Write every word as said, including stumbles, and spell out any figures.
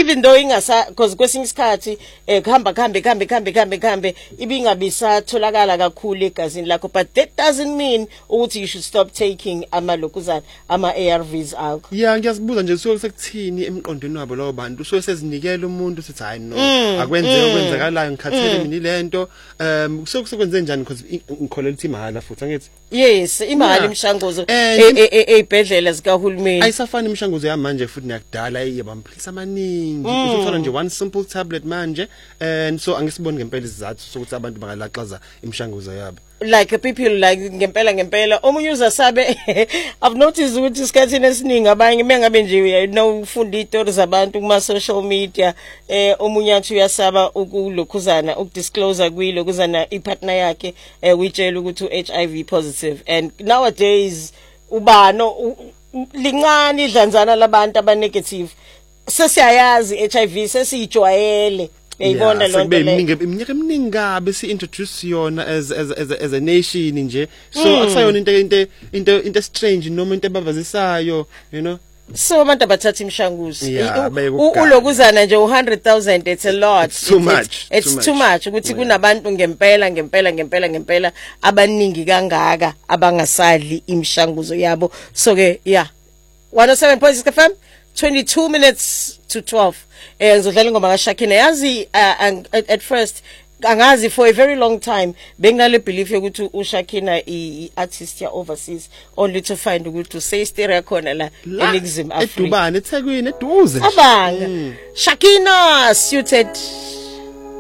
even though ingasa because kwesinye isikhathi eh kuhamba kuhambe kuhambe kuhambe kuhambe kuhambe ibingabisa tholakala kakhulu egazini lakho, but that doesn't mean ukuthi you should stop taking ama lokuzana ama A R Vs akho. Yeah, ngiyazibuza nje suke sekuthini emqondweni wabo lawo bantu suke sezinikela umuntu sithi hayi no akwenze okwenzakalayo ngikhathele mina ilento um suke sekwenze njani because ngikholela ukuthi imali futhi angithi. Yes, imali imshanguzo ezibhedlela zikahulumeni ayisafani imshanguzo yamanje futhi nakudala iyabamphilisa amaningi uzothola nje one simple tablet manje, and so angisiboni ngempela isizathu sokuthi abantu bangalaxaza imshanguzo yabo. Like people like ngempela ngempela omunye uzasabe I've noticed ukuthi isikhathini esiningi abanye mengabe nje you know ufunda izitori zabantu kuma social media eh omunye athi uyasaba ukulokhuzana ukudisclose kuyilokuzana ipartner yakhe eh uyitshela ukuthi u-H I V positive, and nowadays ubano lincane idlanzana labantu aba negative sesiyayazi H I V sesijwayele. Yayibona lo nto le iminyaka eminingi kabe si introduce yona as as as, as a nation nje, so akusayona into into into into strange noma into ebabazisayo, you know. So abantu abathatha imshanguzo ulokuzana nje u one hundred thousand, it's a lot, it's too much it's too much ukuthi kunabantu ngempela ngempela ngempela ngempela abaningi kangaka abangasadli imshanguzo yabo. So ke yeah, one oh seven point six F M, twenty-two minutes to twelve. Eh ngizodlala ingoma kaShakina. Yazi at first angazi for a very long time benginale belief yokuthi uShakina i artist ya overseas only to find ukuthi say stereo khona la eNingizimu Afrika eDubane eThekwini eduze abanga Shakina suited